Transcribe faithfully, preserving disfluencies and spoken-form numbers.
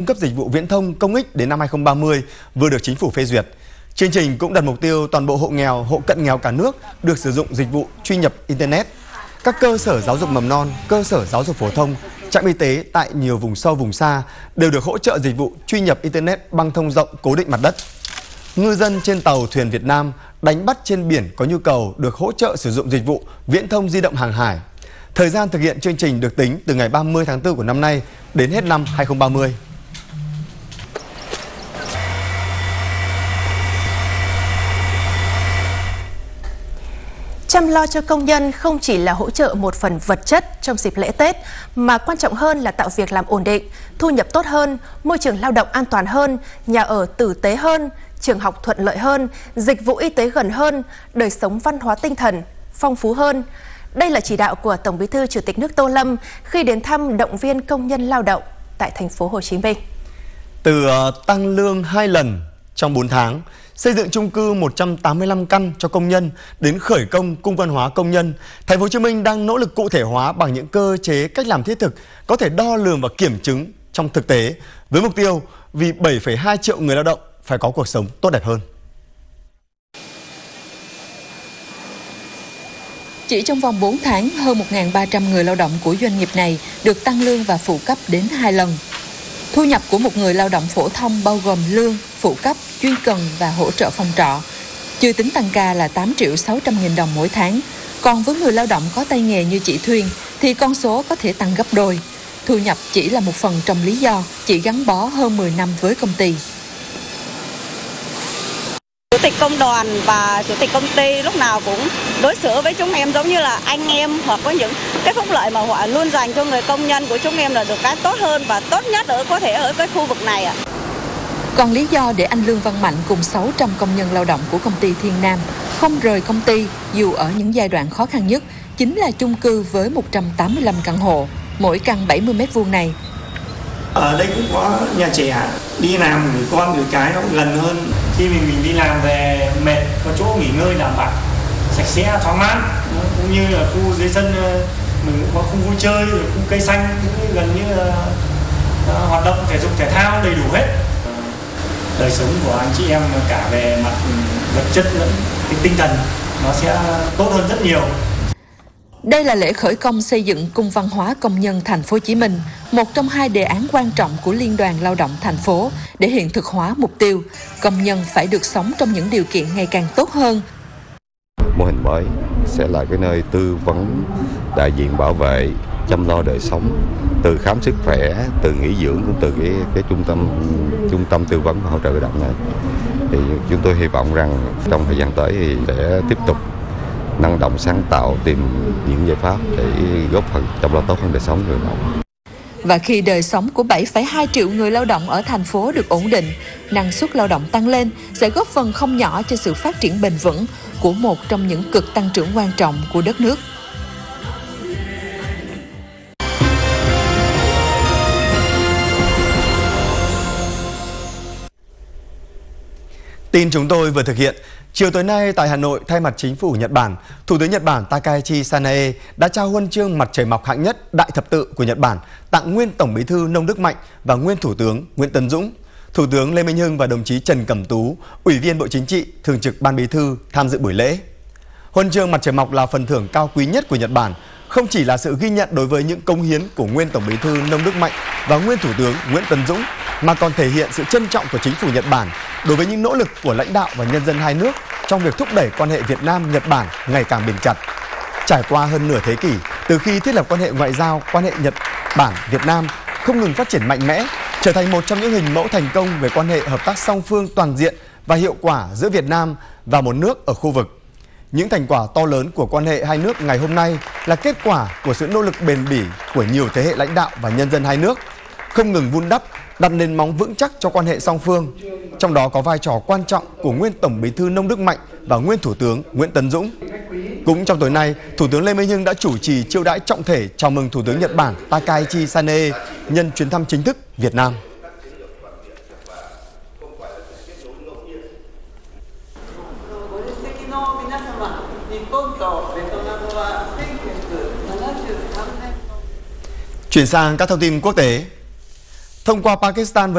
cấp dịch vụ viễn thông công ích đến năm hai không ba mươi vừa được Chính phủ phê duyệt. Chương trình cũng đặt mục tiêu toàn bộ hộ nghèo, hộ cận nghèo cả nước được sử dụng dịch vụ truy nhập Internet. Các cơ sở giáo dục mầm non, cơ sở giáo dục phổ thông, trạm y tế tại nhiều vùng sâu vùng xa đều được hỗ trợ dịch vụ truy nhập Internet băng thông rộng cố định mặt đất. Ngư dân trên tàu thuyền Việt Nam đánh bắt trên biển có nhu cầu được hỗ trợ sử dụng dịch vụ viễn thông di động hàng hải. Thời gian thực hiện chương trình được tính từ ngày ba mươi tháng tư của năm nay đến hết năm hai không ba mươi. Chăm lo cho công nhân không chỉ là hỗ trợ một phần vật chất trong dịp lễ Tết, mà quan trọng hơn là tạo việc làm ổn định, thu nhập tốt hơn, môi trường lao động an toàn hơn, nhà ở tử tế hơn, trường học thuận lợi hơn, dịch vụ y tế gần hơn, đời sống văn hóa tinh thần phong phú hơn. Đây là chỉ đạo của Tổng Bí thư Chủ tịch nước Tô Lâm khi đến thăm động viên công nhân lao động tại thành phố Hồ Chí Minh. Từ tăng lương hai lần trong bốn tháng, xây dựng chung cư một trăm tám mươi lăm căn cho công nhân đến khởi công cung văn hóa công nhân, thành phố Hồ Chí Minh đang nỗ lực cụ thể hóa bằng những cơ chế cách làm thiết thực có thể đo lường và kiểm chứng trong thực tế, với mục tiêu vì bảy phẩy hai triệu người lao động phải có cuộc sống tốt đẹp hơn. Chỉ trong vòng bốn tháng, hơn một nghìn ba trăm người lao động của doanh nghiệp này được tăng lương và phụ cấp đến hai lần. Thu nhập của một người lao động phổ thông bao gồm lương, phụ cấp, chuyên cần và hỗ trợ phòng trọ, chưa tính tăng ca là tám triệu sáu trăm nghìn đồng mỗi tháng. Còn với người lao động có tay nghề như chị Thuyên thì con số có thể tăng gấp đôi. Thu nhập chỉ là một phần trong lý do chị gắn bó hơn mười năm với công ty. Chủ tịch công đoàn và chủ tịch công ty lúc nào cũng đối xử với chúng em giống như là anh em, hoặc có những cái phúc lợi mà họ luôn dành cho người công nhân của chúng em là được cái tốt hơn và tốt nhất ở có thể ở cái khu vực này ạ. Còn lý do để anh Lương Văn Mạnh cùng sáu trăm công nhân lao động của công ty Thiên Nam không rời công ty dù ở những giai đoạn khó khăn nhất chính là chung cư với một trăm tám mươi lăm căn hộ, mỗi căn bảy mươi mét vuông này. Ở đây cũng có nhà trẻ, đi làm gửi con gửi cái nó cũng gần hơn. Khi mình mình đi làm về mệt, có chỗ nghỉ ngơi đảm bảo sạch sẽ, thoáng mát, cũng như là khu dưới sân mình cũng có khu vui chơi, khu cây xanh, cũng gần như là hoạt động thể dục thể thao đầy đủ hết. Đời sống của anh chị em cả về mặt vật chất lẫn cái tinh thần nó sẽ tốt hơn rất nhiều. Đây là lễ khởi công xây dựng cung văn hóa công nhân thành phố Hồ Chí Minh, một trong hai đề án quan trọng của Liên đoàn Lao động thành phố để hiện thực hóa mục tiêu công nhân phải được sống trong những điều kiện ngày càng tốt hơn. Mô hình mới sẽ là cái nơi tư vấn, đại diện bảo vệ, chăm lo đời sống, từ khám sức khỏe, từ nghỉ dưỡng, cũng từ cái cái trung tâm trung tâm tư vấn và hỗ trợ lao động này. Thì chúng tôi hy vọng rằng trong thời gian tới thì sẽ tiếp tục năng động sáng tạo, tìm những giải pháp để góp phần chăm lo tốt hơn đời sống người lao động. Và khi đời sống của bảy phẩy hai triệu người lao động ở thành phố được ổn định, năng suất lao động tăng lên sẽ góp phần không nhỏ cho sự phát triển bền vững của một trong những cực tăng trưởng quan trọng của đất nước. Tin chúng tôi vừa thực hiện. Chiều tối nay tại Hà Nội, thay mặt Chính phủ Nhật Bản, Thủ tướng Nhật Bản Takaichi Sanae đã trao huân chương mặt trời mọc hạng nhất Đại thập tự của Nhật Bản tặng nguyên Tổng Bí thư Nông Đức Mạnh và nguyên Thủ tướng Nguyễn Tấn Dũng. Thủ tướng Lê Minh Hưng và đồng chí Trần Cẩm Tú, Ủy viên Bộ Chính trị, Thường trực Ban Bí thư tham dự buổi lễ. Huân chương mặt trời mọc là phần thưởng cao quý nhất của Nhật Bản, không chỉ là sự ghi nhận đối với những cống hiến của nguyên Tổng Bí thư Nông Đức Mạnh và nguyên Thủ tướng Nguyễn Tấn Dũng, mà còn thể hiện sự trân trọng của Chính phủ Nhật Bản đối với những nỗ lực của lãnh đạo và nhân dân hai nước trong việc thúc đẩy quan hệ Việt Nam-Nhật Bản ngày càng bền chặt. Trải qua hơn nửa thế kỷ, từ khi thiết lập quan hệ ngoại giao, quan hệ Nhật Bản-Việt Nam không ngừng phát triển mạnh mẽ, trở thành một trong những hình mẫu thành công về quan hệ hợp tác song phương toàn diện và hiệu quả giữa Việt Nam và một nước ở khu vực. Những thành quả to lớn của quan hệ hai nước ngày hôm nay là kết quả của sự nỗ lực bền bỉ của nhiều thế hệ lãnh đạo và nhân dân hai nước, không ngừng vun đắp, đặt nền móng vững chắc cho quan hệ song phương. Trong đó có vai trò quan trọng của nguyên Tổng Bí thư Nông Đức Mạnh và nguyên Thủ tướng Nguyễn Tấn Dũng. Cũng trong tối nay, Thủ tướng Lê Minh Hưng đã chủ trì chiêu đãi trọng thể chào mừng Thủ tướng Nhật Bản Takaichi Sanae nhân chuyến thăm chính thức Việt Nam. Chuyển sang các thông tin quốc tế. Thông qua Pakistan